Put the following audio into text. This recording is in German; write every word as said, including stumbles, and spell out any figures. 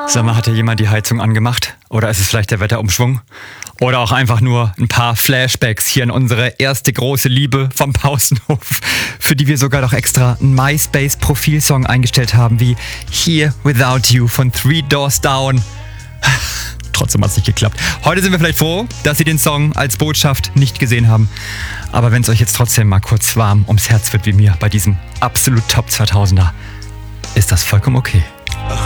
Sag mal, hat hier jemand die Heizung angemacht? Oder ist es vielleicht der Wetterumschwung? Oder auch einfach nur ein paar Flashbacks hier in unsere erste große Liebe vom Pausenhof, für die wir sogar noch extra einen MySpace-Profilsong eingestellt haben, wie Here Without You von Three Doors Down. Trotzdem hat es nicht geklappt. Heute sind wir vielleicht froh, dass Sie den Song als Botschaft nicht gesehen haben. Aber wenn es euch jetzt trotzdem mal kurz warm ums Herz wird wie mir bei diesem absolut Top zweitausender, ist das vollkommen okay.